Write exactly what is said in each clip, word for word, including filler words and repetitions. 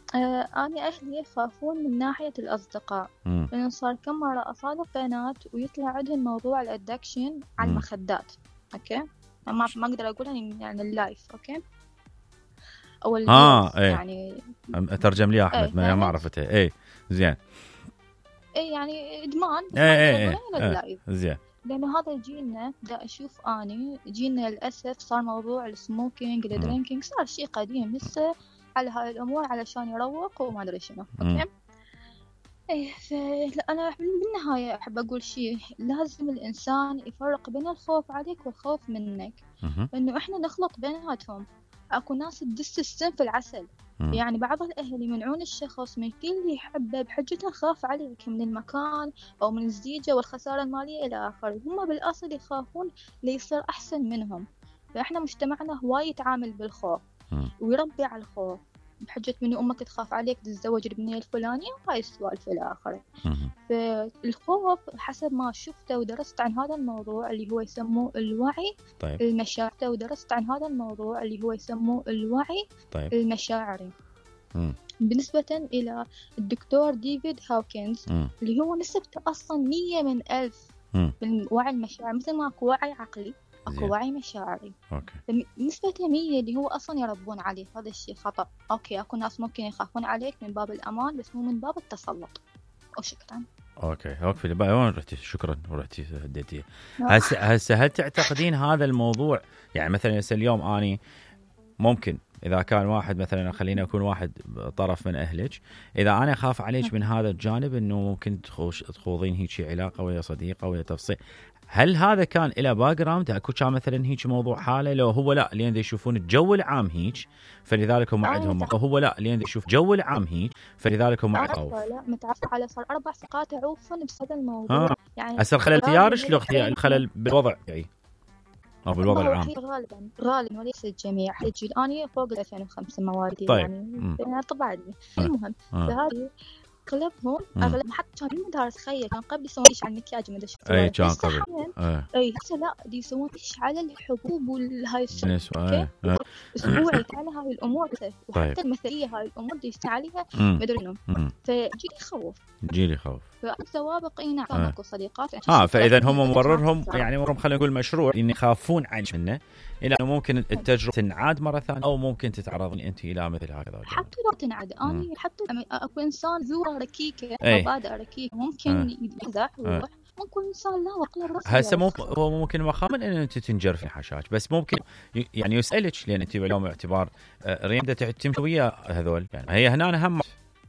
آه أنا أهلي يخافون من ناحية الأصدقاء، لأن صار كم مرة أصادف بنات ويطلع عندهم موضوع الأدكشن على المخدات. أوكي، ما ما أقدر أقولها يعني اللايف. أوكي، أو ها ايه. يعني ترجم لي أحمد. ما ما عرفته. ايه زين. ايه يعني إدمان. ايه ايه, إيه, إيه. زين. لأنه هذا جيلنا دا أشوف أني جيلنا للأسف صار موضوع السموكينج الدرينكينج صار شيء قديم لسه على هاي الأمور علشان يروق وما أدري شنو. أوكي. إيه فأنا بالنهاية أحب أقول شيء، لازم الإنسان يفرق بين الخوف عليك والخوف منك، لأنه إحنا نخلط بيناتهم. أكو ناس تدس السم في العسل. مم. يعني بعض الأهل يمنعون الشخص من كل اللي يحبه بحجة خاف عليك من المكان أو من الزيجة والخسارة المالية إلى آخره. هم بالأصل يخافون ليصير أحسن منهم. فإحنا مجتمعنا هواي يتعامل بالخوف مم. ويربي على الخوف بحجة من أمك تخاف عليك تتزوج البنية الفلانية وهاي السوالف إلى آخره. فالخوف حسب ما شفته ودرست عن هذا الموضوع اللي هو يسموه الوعي طيب. المشاعر ودرست عن هذا الموضوع اللي هو يسموه الوعي طيب. المشاعري. مم. بالنسبة إلى الدكتور ديفيد هاوكنز مم. اللي هو نسبته أصلا مية من ألف بالوعي المشاعر. مثل ما أكو وعي عقلي أكو وعي مشاعري. أوكي. نسبة مية اللي هو أصلا يربون عليه. هذا الشيء خطأ. أوكي أكو ناس ممكن يخافون عليك من باب الأمان بس مو من باب التسلط. وشكرا. اوكي اوكي بقى وين رحتي؟ شكرا ورحتي هديتي. هسه هسه هل تعتقدين هذا الموضوع يعني مثلا اليوم اني ممكن اذا كان واحد مثلا خلينا اكون واحد طرف من اهلك، اذا انا اخاف عليك من هذا الجانب انه ممكن تخوش تخوضين هيك علاقه ويا صديقه ويا تفصيل، هل هذا كان له باك جراوند؟ اكو كان مثلا هيك موضوع حاله لو هو لا لين يشوفون الجو العام هيك فلذلك هم عندهم، او هو لا لين يشوف جو العام هيك فلذلك هم عندهم لا متعرف على صار اربع سقاط عوفا بسبب الموضوع. آه. يعني اصل خلل اختيارش لو اختيار الخلل بالوضع يعني او بالوضع العام غالبا غالبا وليس الجميع. الجيل اني فوق ألفين وخمسة مواليد طيب. يعني طبعا آه. المهم آه. فهذه اغلبهم اغلب حتى كان بالمدارس تخيل كان قبل يسوون ايش على المكياج ما ادري شو اي كان قبل اي هسه لا دي يسوون ايش على الحبوب والهاي السوالف اسبوعي على هاي الامور وحتى طيب. المثليه هاي الامور دي يستعمل عليها ما ادري منهم. فجيل يخوف جيل يخوف فالسوابق اي نعم اكو صديقات اه فاذا هم مبررهم يعني مرهم خلينا نقول مشروع ان يخافون عن منه الى انه ممكن التجربه تنعاد مره ثانيه او ممكن تتعرضين انت الى مثل هكذا. حتى لو تنعاد انا حتى اكو انسان ذو ركيكه مبادئ ركيكه ممكن يمزح ويروح ممكن انسان لا وقله هسه ممكن هو ممكن مخاف ان انت تنجرفي حشاش بس ممكن يعني يسالك لان انت اليوم اعتبار ريم تمشي ويا هذول يعني هي هنا هم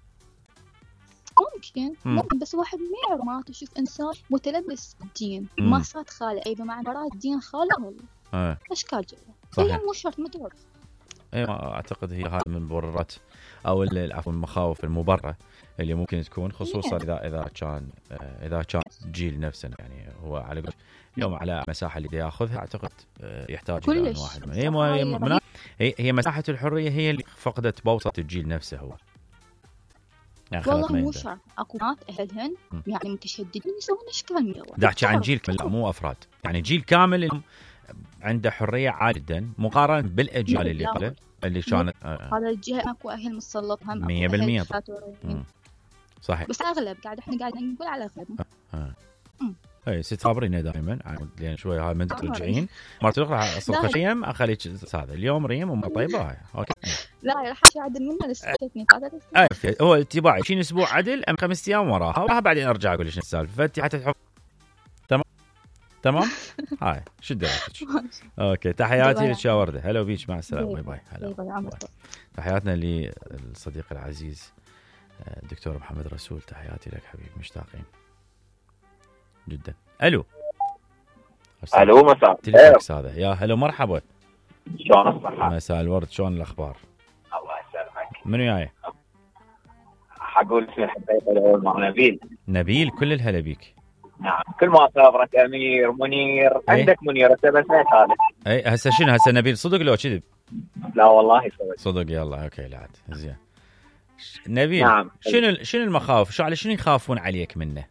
ممكن ممكن بس واحد ما يعرف ما تشوف انسان متلبس بالدين ما صاد خاله اي بمعنى مرات الدين خاله اه اشكال جوا هي مو شرط ما تعرف. اي اعتقد هي هذه من المبررات او العفو المخاوف المبرره اللي ممكن تكون خصوصا اذا اذا كان اذا كان جيل نفسه يعني هو على اليوم على مساحه اللي ياخذها اعتقد يحتاج الى واحد من هي هي, هي مساحه الحريه هي اللي فقدت بوصه الجيل نفسه هو يعني والله مو شرط اكو ناس اهلهن يعني متشددين يسوون اشكال من دا احكي عن جيل كامل مو افراد يعني جيل كامل عنده حريه عاليه جدا مقارنه بالاجيال اللي قبل اللي كانت آه. هذا الجهه اكو اهل مسلط هم مية بالمية صحيح بس اغلب قاعد احنا قاعدين نقول على اغلب اه اي ستخبرينا دائما لان شوي هاي من ترجعين ما تروح اصل خشيم اخليك هذا اليوم ريم ام طيبه هاي اوكي لا راح عدل منها لسه اي هو اتباعي شين اسبوع عدل ام خمس ايام وراها بعدين ارجع اقول لك السالفه فانت حتى تحط تمام تمام هاي شو درايتك اوكي تحياتي لك يا ورده هلا بيك مع السلامه باي باي هلا تحياتنا للصديق العزيز الدكتور محمد رسول تحياتي لك حبيبي مشتاقين جدا. الو الو مساء تلفكس هذا يا هلا مرحبا شلون الصحه؟ مساء الورد شلون الاخبار؟ الله يسلمك. منو جاي؟ حقول اسمي حبيت الاول مع نبيل. نبيل كل الهلا بيك. نعم كل ما صابرك امير منير أي؟ عندك منير هسه بس هذا اي هسه شنو هسه نبيل صدق لو كذب؟ لا والله صدق صدق يلا اوكي لا زين نبيل نعم. شنو شنو المخاوف شو على شنو يخافون عليك منه؟